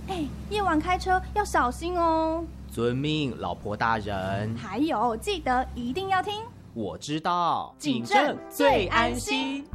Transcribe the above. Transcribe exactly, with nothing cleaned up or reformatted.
哎，夜晚开车要小心哦。 遵命，老婆大人。 还有，记得一定要听。 我知道， 警政最安心。